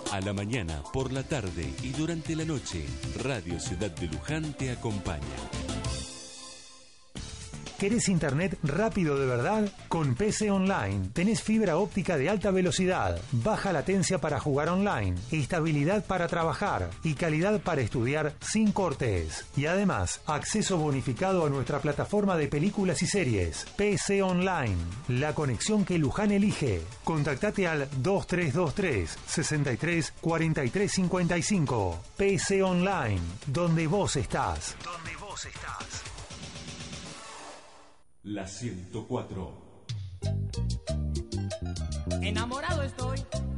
A la mañana, por la tarde y durante la noche, Radio Ciudad de Luján te acompaña. ¿Querés internet rápido de verdad? Con PC Online tenés fibra óptica de alta velocidad, baja latencia para jugar online, estabilidad para trabajar y calidad para estudiar sin cortes. Y además, acceso bonificado a nuestra plataforma de películas y series. PC Online, la conexión que Luján elige. Contactate al 2323 63 43 55. PC Online, donde vos estás. Donde vos estás. La 104. Enamorado estoy